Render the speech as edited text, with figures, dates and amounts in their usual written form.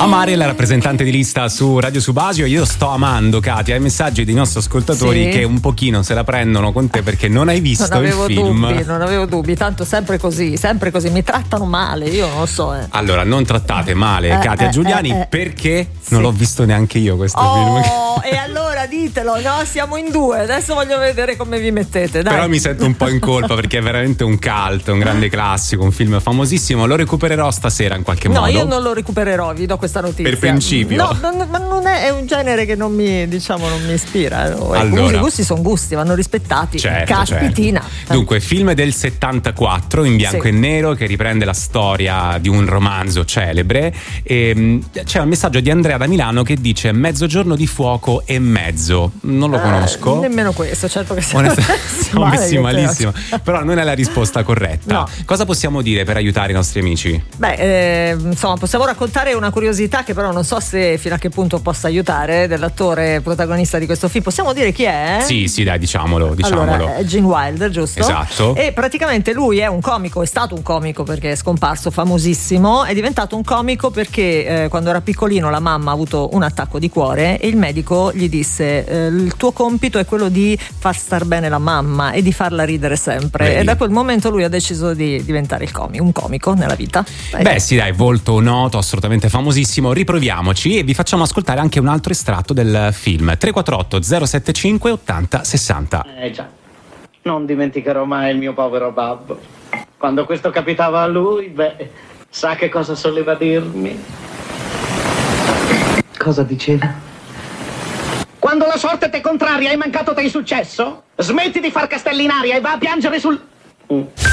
Amare è la rappresentante di lista su Radio Subasio. Io sto amando, Katia, i messaggi dei nostri ascoltatori che un pochino se la prendono con te perché non hai visto il film. Non avevo dubbi, tanto sempre così, mi trattano male, io non lo so. Allora, non trattate male Katia Giuliani perché non l'ho visto neanche io questo film. E allora ditelo, no? Siamo in due, adesso voglio vedere come vi mettete, dai. Però mi sento un po' in colpa perché è veramente un cult, un grande classico, un film famosissimo. Lo recupererò stasera in qualche modo. No, io non lo recupererò, vi do questa notizia. Per principio. No, ma non è un genere che non mi ispira. Allora, i gusti sono gusti, vanno rispettati. Certo, Caspitina. Certo. Dunque, film del 74 in bianco e nero che riprende la storia di un romanzo celebre. E c'è un messaggio di Andrea da Milano che dice Mezzogiorno di fuoco e mezzo. Non lo conosco. Nemmeno questo, certo che siamo messi malissimo. Però non è la risposta corretta. No. Cosa possiamo dire per aiutare i nostri amici? Insomma, possiamo raccontare una curiosità che però non so se fino a che punto possa aiutare, dell'attore protagonista di questo film. Possiamo dire chi è? Sì, dai, diciamolo. Allora, è Gene Wilder, giusto? Esatto. E praticamente lui è un comico, è stato un comico perché è scomparso, famosissimo. È diventato un comico perché quando era piccolino la mamma ha avuto un attacco di cuore e il medico gli disse il tuo compito è quello di far star bene la mamma e di farla ridere sempre. Vedi. E da quel momento lui ha deciso di diventare un comico nella vita. Beh sì, dai, volto noto, assolutamente famosissimo. Riproviamoci e vi facciamo ascoltare anche un altro estratto del film. 348 075 80 60. Già, non dimenticherò mai il mio povero babbo. Quando questo capitava a lui, sa che cosa soleva dirmi? Cosa diceva? Quando la sorte t'è contraria e mancato t'è il successo, smetti di far castelli in aria e va a piangere sul...